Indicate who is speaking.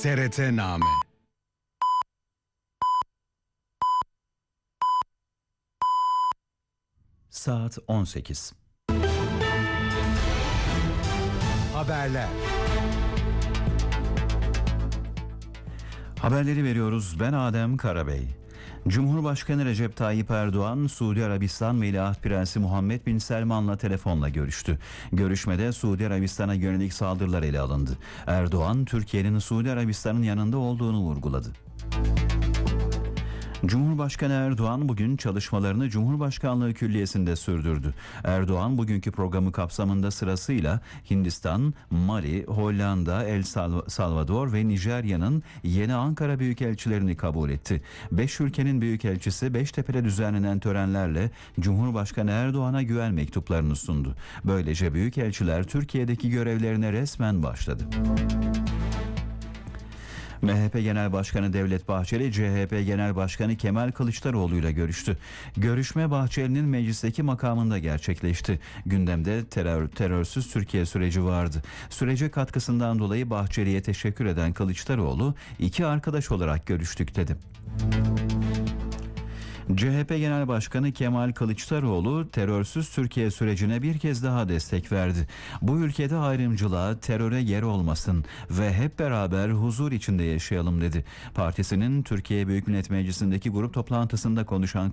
Speaker 1: TRT-Name.
Speaker 2: Saat 18.
Speaker 1: Haberler.
Speaker 2: Haberleri veriyoruz. Ben Adem Karabey. Cumhurbaşkanı Recep Tayyip Erdoğan, Suudi Arabistan Veliaht Prensi Muhammed Bin Selman'la telefonla görüştü. Görüşmede Suudi Arabistan'a yönelik saldırılar ele alındı. Erdoğan, Türkiye'nin Suudi Arabistan'ın yanında olduğunu vurguladı. Cumhurbaşkanı Erdoğan bugün çalışmalarını Cumhurbaşkanlığı Külliyesi'nde sürdürdü. Erdoğan bugünkü programı kapsamında sırasıyla Hindistan, Mali, Hollanda, El Salvador ve Nijerya'nın yeni Ankara Büyükelçilerini kabul etti. 5 ülkenin büyükelçisi Beştepe'de düzenlenen törenlerle Cumhurbaşkanı Erdoğan'a güven mektuplarını sundu. Böylece büyükelçiler Türkiye'deki görevlerine resmen başladı. MHP Genel Başkanı Devlet Bahçeli, CHP Genel Başkanı Kemal Kılıçdaroğlu ile görüştü. Görüşme Bahçeli'nin meclisteki makamında gerçekleşti. Gündemde terörsüz Türkiye süreci vardı. Sürece katkısından dolayı Bahçeli'ye teşekkür eden Kılıçdaroğlu, iki arkadaş olarak görüştük dedi. CHP Genel Başkanı Kemal Kılıçdaroğlu terörsüz Türkiye sürecine bir kez daha destek verdi. Bu ülkede ayrımcılığa, teröre yer olmasın ve hep beraber huzur içinde yaşayalım dedi. Partisinin Türkiye Büyük Millet Meclisi'ndeki grup toplantısında konuşan